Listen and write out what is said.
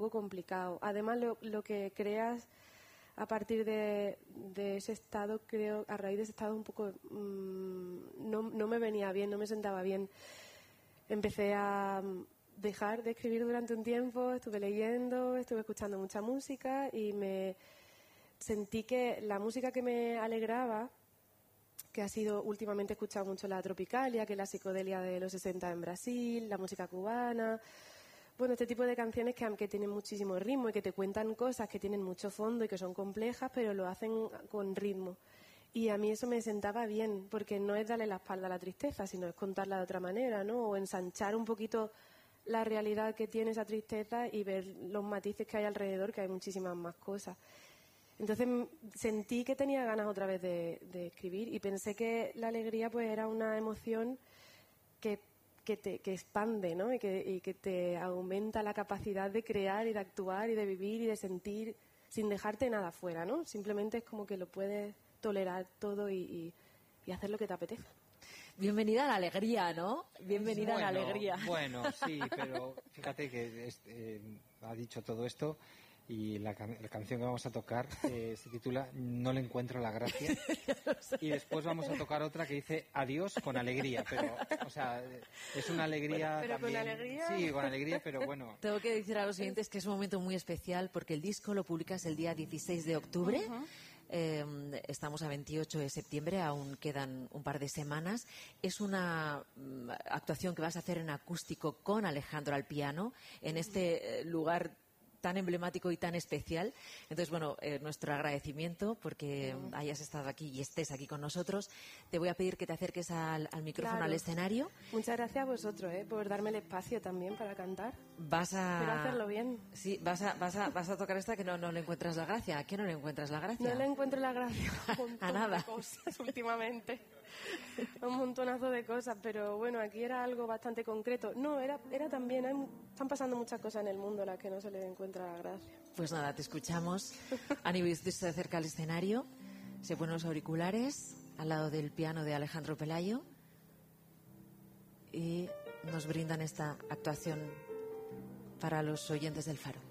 poco complicado. Además, lo que creas a partir de ese estado, creo, a raíz de ese estado un poco no me venía bien, no me sentaba bien. Empecé a dejar de escribir durante un tiempo, estuve leyendo, estuve escuchando mucha música y me sentí que la música que me alegraba, que ha sido últimamente, he escuchado mucho la tropicalia, que es la psicodelia de los 60 en Brasil, la música cubana. Bueno, este tipo de canciones que tienen muchísimo ritmo y que te cuentan cosas que tienen mucho fondo y que son complejas, pero lo hacen con ritmo. Y a mí eso me sentaba bien, porque no es darle la espalda a la tristeza, sino es contarla de otra manera, ¿no? O ensanchar un poquito la realidad que tiene esa tristeza y ver los matices que hay alrededor, que hay muchísimas más cosas. Entonces sentí que tenía ganas otra vez de escribir y pensé que la alegría pues era una emoción que expande, ¿no? y que te aumenta la capacidad de crear y de actuar y de vivir y de sentir sin dejarte nada fuera, ¿no? Simplemente es como que lo puedes tolerar todo y hacer lo que te apetece. Bienvenida a la alegría, ¿no? Bienvenida a la alegría. Bueno, sí, pero fíjate que ha dicho todo esto y la canción que vamos a tocar se titula No le encuentro la gracia y después vamos a tocar otra que dice Adiós con alegría, pero, o sea, es una alegría pero también. ¿con alegría? Sí, con alegría, pero bueno. Tengo que decir a los oyentes que es un momento muy especial porque el disco lo publicas el día 16 de octubre. Estamos a 28 de septiembre, aún quedan un par de semanas. Es una actuación que vas a hacer en acústico con Alejandro al piano en este lugar tan emblemático y tan especial. Entonces, bueno, nuestro agradecimiento porque hayas estado aquí y estés aquí con nosotros. Te voy a pedir que te acerques al micrófono, Claro. al escenario. Muchas gracias a vosotros, por darme el espacio también para cantar. Vas a... Espero hacerlo bien. Sí, vas a tocar esta que no le encuentras la gracia. ¿A qué no le encuentras la gracia? No le encuentro la gracia a un montón A nada. de cosas últimamente. Un montonazo de cosas, pero bueno, aquí era algo bastante concreto. No, era también, están pasando muchas cosas en el mundo a las que no se le encuentra la gracia. Pues nada, te escuchamos. Aníbal se acerca al escenario, se pone los auriculares al lado del piano de Alejandro Pelayo y nos brindan esta actuación para los oyentes del Faro.